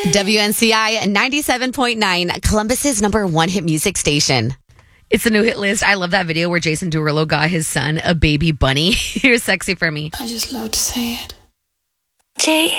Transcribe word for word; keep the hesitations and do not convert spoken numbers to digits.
W N C I ninety-seven point nine, Columbus's number one hit music station. It's the new hit list. I love that video where Jason Derulo got his son a baby bunny. You're sexy for me. I just love to say it. Jay.